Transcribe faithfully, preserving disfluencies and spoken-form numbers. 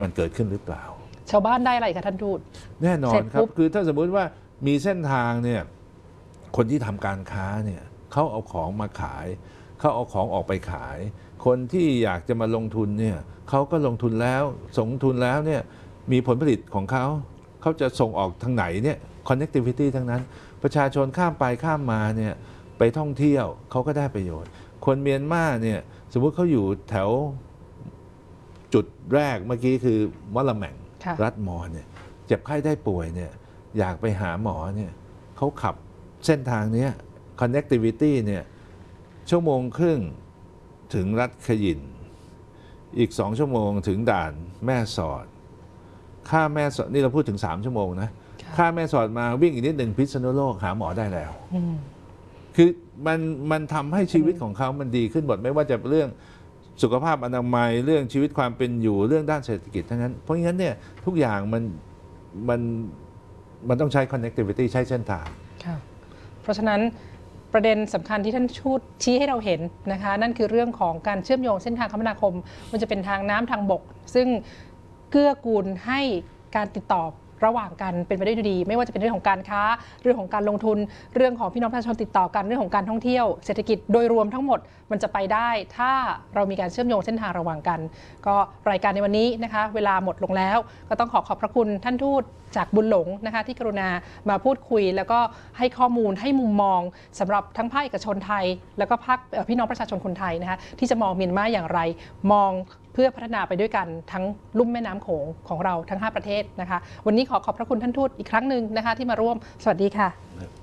มันเกิดขึ้นหรือเปล่าชาวบ้านได้อะไรคะท่านทูตแน่นอนครับคือถ้าสมมุติว่ามีเส้นทางเนี่ยคนที่ทำการค้าเนี่ยเขาเอาของมาขายเขาเอาของออกไปขายคนที่อยากจะมาลงทุนเนี่ยเขาก็ลงทุนแล้วส่งทุนแล้วเนี่ยมีผลผลิตของเขาเขาจะส่งออกทางไหนเนี่ย connectivity ทั้งนั้นประชาชนข้ามไปข้ามมาเนี่ยไปท่องเที่ยวเขาก็ได้ประโยชน์คนเมียนมาเนี่ยสมมุติเขาอยู่แถวจุดแรกเมื่อกี้คือมะละแม่งรัฐมอญเนี่ยเจ็บไข้ได้ป่วยเนี่ยอยากไปหาหมอเนี่ยเขาขับเส้นทางนี้ connectivity เนี่ยชั่วโมงครึ่งถึงรัฐขยินอีกสองชั่วโมงถึงด่านแม่สอดค่าแม่สอดนี่เราพูดถึงสามชั่วโมงนะค่าแม่สอดมาวิ่งอีกนิดหนึ่งพิษณุโลกหาหมอได้แล้วคือมันมันทำให้ชีวิตของเขามันดีขึ้นหมดไม่ว่าจะเรื่องสุขภาพอนามัยเรื่องชีวิตความเป็นอยู่เรื่องด้านเศรษฐกิจทั้งนั้นเพราะงั้นเนี่ยทุกอย่างมันมันมันต้องใช้ connectivity ใช้เส้นทางเพราะฉะนั้นประเด็นสำคัญที่ท่านชูดชี้ให้เราเห็นนะคะนั่นคือเรื่องของการเชื่อมโยงเส้นทางคมนาคมมันจะเป็นทางน้ำทางบกซึ่งเกื้อกูลให้การติดต่อระหว่างกันเป็นไปได้ดีไม่ว่าจะเป็นเรื่องของการค้าเรื่องของการลงทุนเรื่องของพี่น้องประชาชนติดต่อกันเรื่องของการท่องเที่ยวเศรษฐกิจโดยรวมทั้งหมดมันจะไปได้ถ้าเรามีการเชื่อมโยงเส้นทางระหว่างกันก็รายการในวันนี้นะคะเวลาหมดลงแล้วก็ต้องขอขอบพระคุณท่านทูตจากบุญหลงนะคะที่กรุณามาพูดคุยแล้วก็ให้ข้อมูลให้มุมมองสำหรับทั้งภาคเอกชนไทยแล้วก็ภาคพี่น้องประชาชนคนไทยนะคะที่จะมองเมียนมาอย่างไรมองเพื่อพัฒนาไปด้วยกันทั้งลุ่มแม่น้ำโขงของเราทั้งห้าประเทศนะคะวันนี้ขอขอบพระคุณท่านทูตอีกครั้งหนึ่งนะคะที่มาร่วมสวัสดีค่ะ